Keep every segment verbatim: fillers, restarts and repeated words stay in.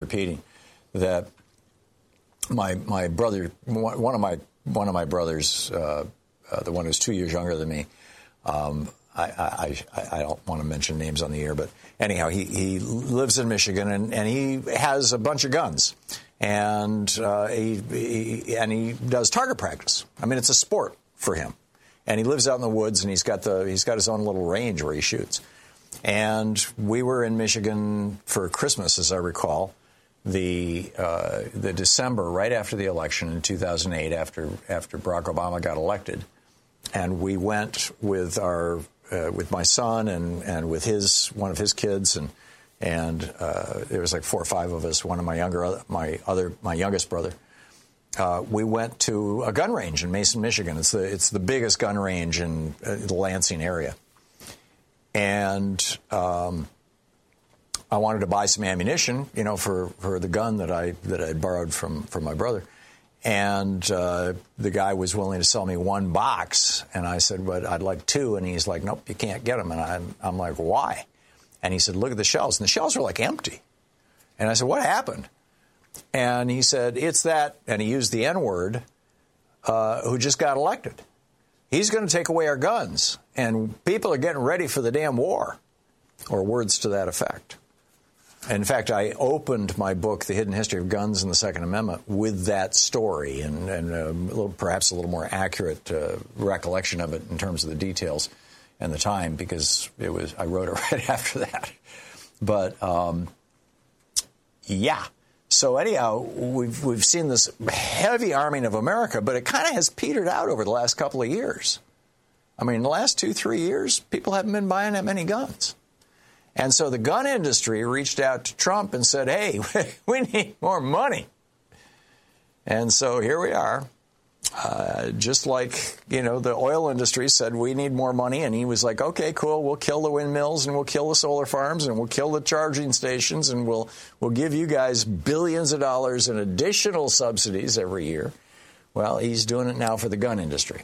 repeating that my my brother, one of my one of my brothers, uh, uh, the one who's two years younger than me, um, I, I, I, I don't want to mention names on the air, but anyhow, he, he lives in Michigan, and, and he has a bunch of guns, and uh, he, he and he does target practice. I mean, it's a sport for him, and he lives out in the woods, and he's got the he's got his own little range where he shoots. And we were in Michigan for Christmas, as I recall, the uh, the December right after the election in two thousand eight, after after Barack Obama got elected, and we went with our uh, with my son and, and with his one of his kids, and and uh, there was like four or five of us. One of my younger my other my youngest brother. Uh, we went to a gun range in Mason, Michigan. It's the it's the biggest gun range in uh, the Lansing area. And um, I wanted to buy some ammunition, you know, for, for the gun that I that I borrowed from, from my brother. And uh, the guy was willing to sell me one box. And I said, but I'd like two. And he's like, nope, you can't get them. And I'm, I'm like, why? And he said, look at the shelves. And the shelves were like empty. And I said, what happened? And he said, it's that, and he used the N-word, uh, who just got elected. He's going to take away our guns, and people are getting ready for the damn war, or words to that effect. In fact, I opened my book, The Hidden History of Guns and the Second Amendment, with that story and, and a little, perhaps a little more accurate uh, recollection of it in terms of the details and the time, because it was I wrote it right after that. But, um, yeah. So anyhow, we've we've seen this heavy arming of America, but it kind of has petered out over the last couple of years. I mean, in the last two, three years, people haven't been buying that many guns. And so the gun industry reached out to Trump and said, hey, we need more money. And so here we are. Uh, just like, you know, the oil industry said we need more money. And he was like, OK, cool. We'll kill the windmills and we'll kill the solar farms and we'll kill the charging stations and we'll we'll give you guys billions of dollars in additional subsidies every year. Well, he's doing it now for the gun industry.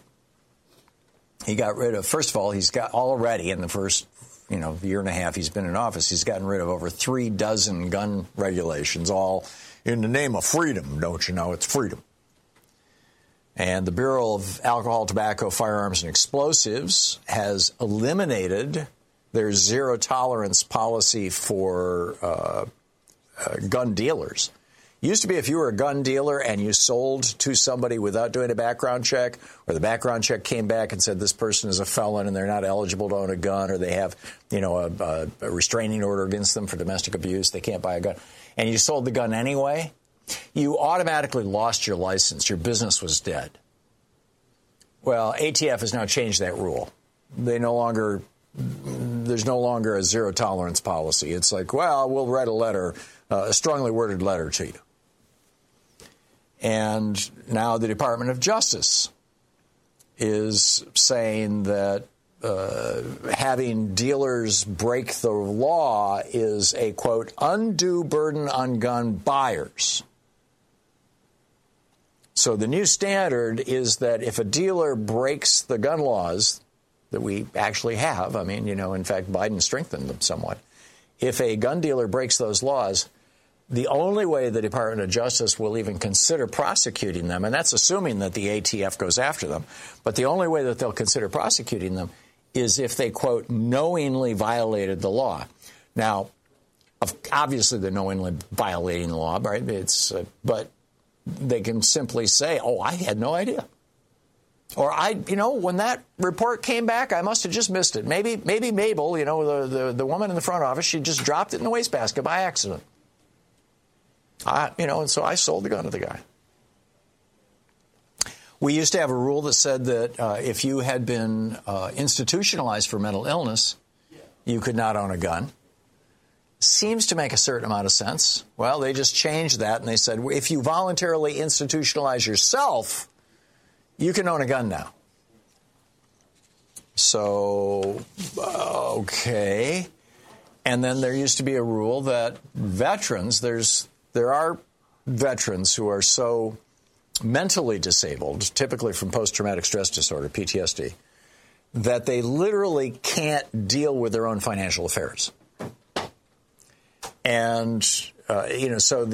He got rid of, first of all, he's got already in the first, you know, year and a half he's been in office, he's gotten rid of over three dozen gun regulations, all in the name of freedom. Don't you know? It's freedom. And the Bureau of Alcohol, Tobacco, Firearms, and Explosives has eliminated their zero-tolerance policy for uh, uh, gun dealers. It used to be if you were a gun dealer and you sold to somebody without doing a background check, or the background check came back and said this person is a felon and they're not eligible to own a gun, or they have, you know, a, a restraining order against them for domestic abuse, they can't buy a gun, and you sold the gun anyway, you automatically lost your license. Your business was dead. Well, A T F has now changed that rule. They no longer, there's no longer a zero tolerance policy. It's like, well, we'll write a letter, uh, a strongly worded letter to you. And now the Department of Justice is saying that uh, having dealers break the law is a, quote, undue burden on gun buyers. So the new standard is that if a dealer breaks the gun laws that we actually have, I mean, you know, in fact, Biden strengthened them somewhat. If a gun dealer breaks those laws, the only way the Department of Justice will even consider prosecuting them, and that's assuming that the A T F goes after them, but the only way that they'll consider prosecuting them is if they, quote, knowingly violated the law. Now, obviously they're knowingly violating the law, right? It's, uh, but they can simply say, oh, I had no idea. Or, I, you know, when that report came back, I must have just missed it. Maybe maybe Mabel, you know, the, the, the woman in the front office, she just dropped it in the wastebasket by accident. I, you know, and so I sold the gun to the guy. We used to have a rule that said that uh, if you had been uh, institutionalized for mental illness, you could not own a gun. Seems to make a certain amount of sense. Well, they just changed that, and they said, if you voluntarily institutionalize yourself, you can own a gun now. So, okay. And then there used to be a rule that veterans, there's there are veterans who are so mentally disabled, typically from post-traumatic stress disorder, P T S D, that they literally can't deal with their own financial affairs. And, uh, you know, so